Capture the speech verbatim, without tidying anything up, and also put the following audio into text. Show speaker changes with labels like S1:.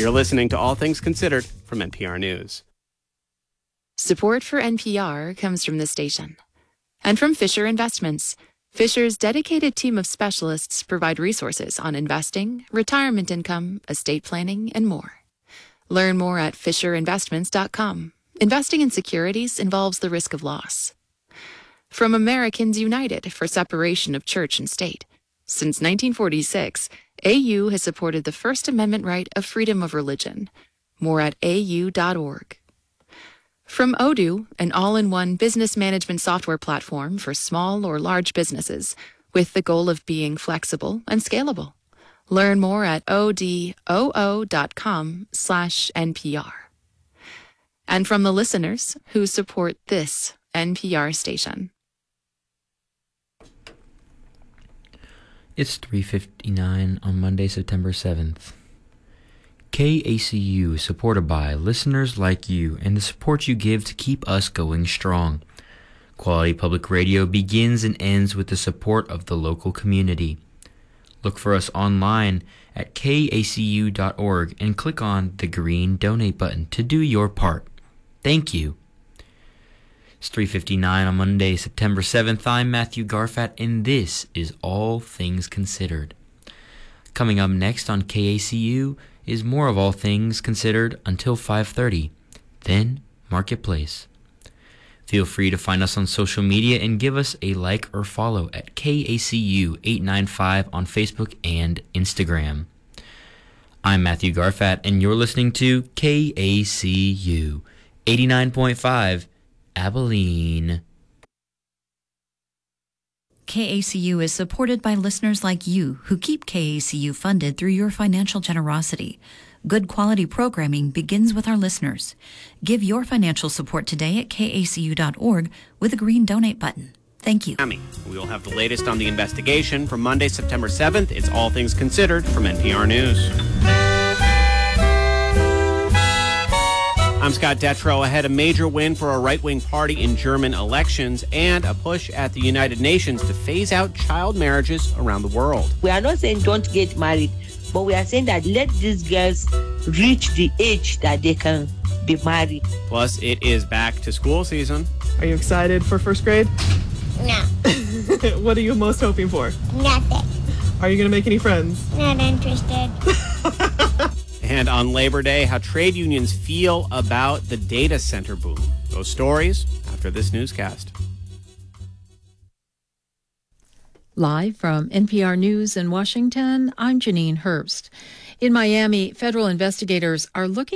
S1: You're listening to All Things Considered from N P R News.
S2: Support for N P R comes from this station and from Fisher Investments. Fisher's dedicated team of specialists provide resources on investing, retirement income, estate planning, and more. Learn more at fisher investments dot com. Investing in securities involves the risk of loss. From Americans United for Separation of Church and State. Since nineteen forty-six, A U has supported the First Amendment right of freedom of religion. More at A U dot org. From Odoo, an all-in-one business management software platform for small or large businesses, with the goal of being flexible and scalable. Learn more at odoo dot com slash N P R. And from the listeners who support this N P R station.
S3: It's three fifty-nine on Monday, September seventh. K A C U is supported by listeners like you and the support you give to keep us going strong. Quality Public Radio begins and ends with the support of the local community. Look for us online at K A C U dot org and click on the green donate button to do your part. Thank you. It's three fifty-nine on Monday, September seventh. I'm Matthew Garfat, and this is All Things Considered. Coming up next on K A C U is more of All Things Considered until five thirty, then Marketplace. Feel free to find us on social media and give us a like or follow at K A C U eight nine five on Facebook and Instagram. I'm Matthew Garfat, and you're listening to K A C U eighty-nine point five Abilene.
S4: K A C U is supported by listeners like you who keep K A C U funded through your financial generosity. Good quality programming begins with our listeners. Give your financial support today at K A C U dot org with a green donate button. Thank you.
S1: We will have the latest on the investigation from Monday, September seventh. It's All Things Considered from N P R News. I'm Scott Detrow. Ahead, a major win for a right-wing party in German elections and a push at the United Nations to phase out child marriages around the world.
S5: We are not saying don't get married, but we are saying that let these girls reach the age that they can be married.
S1: Plus, it is back to school season.
S6: Are you excited for first grade?
S7: No.
S6: What are you most hoping for?
S7: Nothing.
S6: Are you going to make any friends?
S7: Not interested.
S1: And on Labor Day, how trade unions feel about the data center boom. Those stories after this newscast.
S8: Live from N P R News in Washington, I'm Janine Herbst. In Miami, federal investigators are looking